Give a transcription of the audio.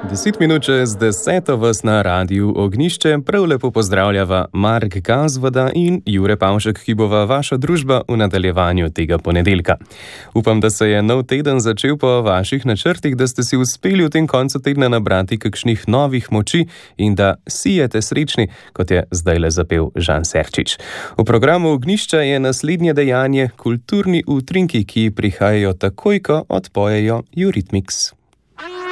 10 minut čez 10 vas na Radiu Ognjišče prav lepo pozdravljava Mark Gazvoda in Jure Pavšek, ki bova vaša družba v nadaljevanju tega ponedeljka. Upam, da se je nov teden začel po vaših načrtih, da ste si uspeli v tem koncu tedna nabrati kakšnih novih moči in da sijete srečni, kot je zdajle zapel Žan Serčič. V programu Ognjišča je naslednje dejanje kulturni utrinki, ki prihajajo takoj, ko odpojejo Eurythmics.